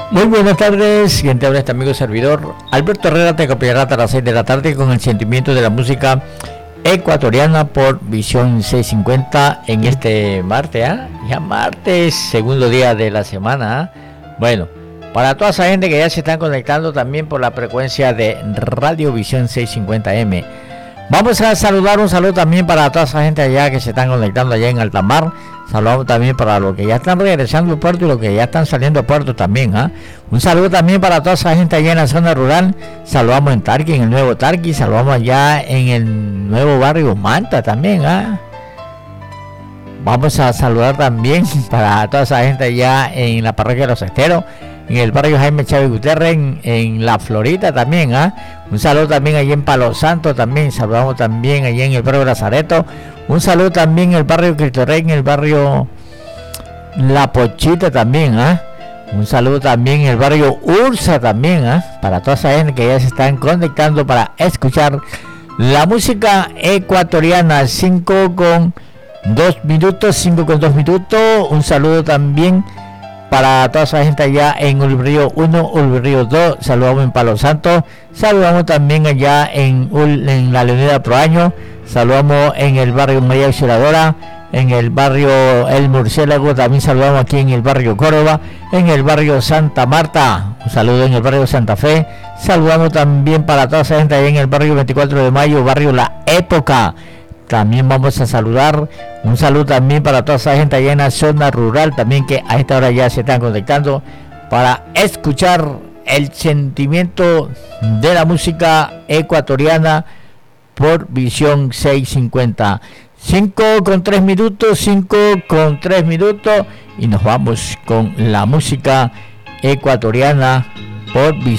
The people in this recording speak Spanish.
Muy buenas tardes, quien te habla este amigo servidor Alberto Herrera. Te acompañará hasta las 6 de la tarde con el sentimiento de la música ecuatoriana por Visión 650 en este martes, ya martes, segundo día de la semana. Bueno, para toda esa gente que ya se están conectando también por la frecuencia de Radio Visión 650M. Vamos a saludar, un saludo también para toda esa gente allá que se están conectando allá en alta mar. Saludamos también para los que ya están regresando al puerto y los que ya están saliendo al puerto también. Un saludo también para toda esa gente allá en la zona rural. Saludamos en Tarqui, en el nuevo Tarqui. Saludamos allá en el nuevo barrio Manta también. Vamos a saludar también para toda esa gente allá en la parroquia de Los Esteros, en el barrio Jaime Chávez Gutiérrez, en La Florita también. Un saludo también allí en Palo Santo también. Saludamos también allí en el barrio Lazareto. Un saludo también en el barrio Cristo Rey, en el barrio La Pochita también. Un saludo también en el barrio Ursa también. Para toda esa gente que ya se están conectando para escuchar la música ecuatoriana. 5 con 2 minutos. Un saludo también para toda esa gente allá en Ulbrío 1, Ulbrío 2, saludamos en Palo Santo, saludamos también allá en la Leonida Proaño, saludamos en el barrio María Auxiliadora, en el barrio El Murciélago, también saludamos aquí en el barrio Córdoba, en el barrio Santa Marta, un saludo en el barrio Santa Fe, saludamos también para toda esa gente allá en el barrio 24 de Mayo, barrio La Época. También vamos a saludar, un saludo también para toda esa gente allá en la zona rural también que a esta hora ya se están conectando para escuchar el sentimiento de la música ecuatoriana por Visión 650. 5 con 3 minutos y nos vamos con la música ecuatoriana por Visión